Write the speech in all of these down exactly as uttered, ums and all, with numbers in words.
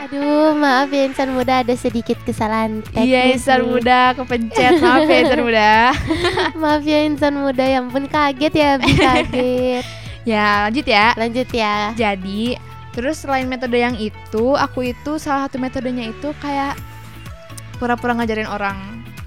Aduh, maaf ya insan muda, ada sedikit kesalahan teknis. Iya insan nih. muda kepencet, maaf ya insan muda. Maaf ya insan muda, ya ampun kaget ya, Bi kaget. Ya lanjut ya. Lanjut ya. Jadi terus selain metode yang itu, aku itu salah satu metodenya itu kayak pura-pura ngajarin orang.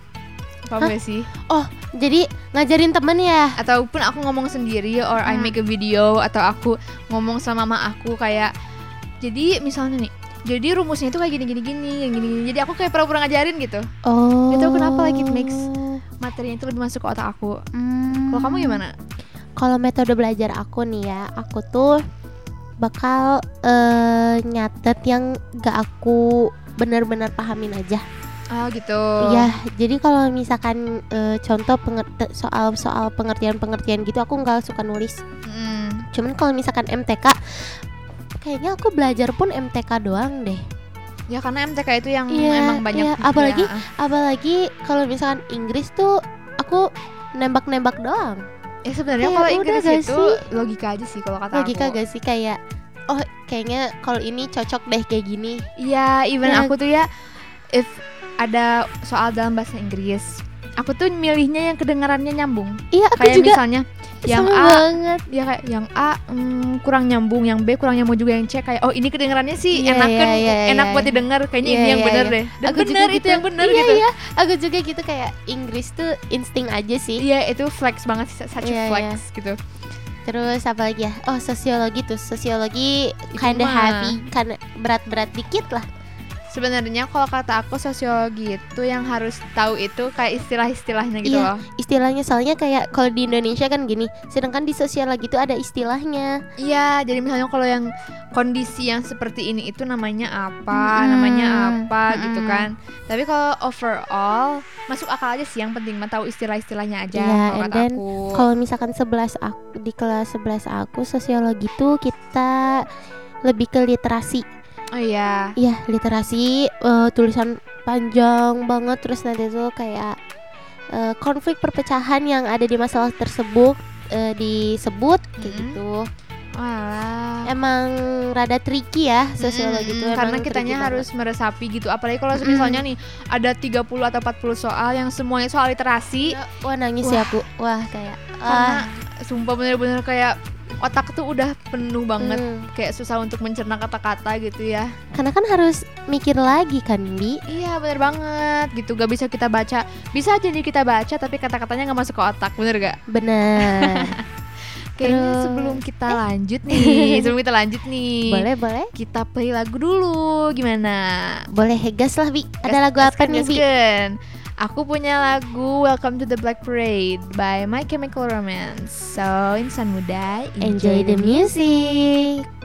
Paham Hah? gak sih? Oh, jadi ngajarin temen ya? Ataupun aku ngomong sendiri, or I Hmm. make a video, atau aku ngomong sama mama aku kayak, jadi misalnya nih, jadi rumusnya itu kayak gini gini gini gini gini. Jadi aku kayak pura-pura ngajarin gitu. Oh. Itu kenapa like it makes materinya itu lebih masuk ke otak aku. Hmm. Kalau kamu gimana? Kalau metode belajar aku nih ya, aku tuh bakal eh, nyatet yang gak aku benar-benar pahamin aja. Oh gitu. Iya, jadi kalau misalkan eh, contoh penger- soal-soal pengertian-pengertian gitu aku nggak suka nulis. Mm. Cuman kalau misalkan M T K, kayaknya aku belajar pun M T K doang deh. Ya karena M T K itu yang Iya, emang banyak. iya. Apalagi- ya. Apalagi kalau misalkan Inggris tuh aku nembak-nembak doang. Ya sebenarnya Kayak kalau udah Inggris gak itu sih? logika aja sih kalau kata Logika aku. gak sih, kayak oh kayaknya kalau ini cocok deh kayak gini. Iya, even Ya. aku tuh ya, if ada soal dalam bahasa Inggris, aku tuh milihnya yang kedengarannya nyambung. Iya, aku Kayak juga misalnya yang sama A, banget. ya kayak yang A mm, kurang nyambung, yang B kurang nyambung juga, yang C kayak oh ini kedengarannya sih Iya, enakan, iya, iya, enak iya. buat didengar, kayaknya Iya, ini yang iya, benar iya. deh. Dan Aku juga benar itu gitu. yang benar Iya, gitu. iya. Aku juga gitu, kayak Inggris tuh insting aja sih. Iya, itu flex banget sih, such a Iya, flex gitu. Terus apa lagi ya? Oh, sosiologi tuh. Sosiologi Itu kinda mah. heavy, kinda berat-berat dikit lah. Sebenarnya kalau kata aku sosiologi itu yang harus tahu itu kayak istilah-istilahnya gitu Iya. loh. Istilahnya soalnya kayak kalau di Indonesia kan gini, sedangkan di sosiologi tuh ada istilahnya. Iya, jadi misalnya kalau yang kondisi yang seperti ini itu namanya apa, Mm-mm. namanya apa gitu Mm-mm. kan. Tapi kalau overall masuk akal aja sih, yang penting mah tahu istilah-istilahnya aja Iya, kalau and kata then aku. Kalau misalkan sebelas aku di kelas sebelas aku sosiologi tuh kita lebih ke literasi. Oh iya. Iya, literasi, eh, tulisan panjang banget, terus nanti tuh kayak eh, konflik perpecahan yang ada di masalah tersebut eh, disebut kayak Mm-mm. gitu. Walah. Emang rada tricky ya sosiologi itu, Mm-mm, emang karena tricky kitanya banget. harus meresapi gitu. Apalagi kalau Mm-mm. misalnya nih ada tiga puluh atau empat puluh soal yang semuanya soal literasi. Ya, wah nangis Wah. ya aku. Wah kayak Karena ah, sumpah bener-bener kayak otak tuh udah penuh banget, hmm. kayak susah untuk mencerna kata-kata gitu ya. Karena kan harus mikir lagi kan, Bi. Iya bener banget gitu, gak bisa kita baca. Bisa aja nih kita baca tapi kata-katanya gak masuk ke otak, bener gak? Bener. Kayaknya Terus- sebelum kita lanjut nih Sebelum kita lanjut nih Boleh, boleh. kita play lagu dulu, gimana? Boleh, gas lah, Bi. Ada Gas- lagu apa gaskan, nih, Bi? gaskan. Aku punya lagu Welcome to the Black Parade by My Chemical Romance. So, insan muda, Enjoy the music.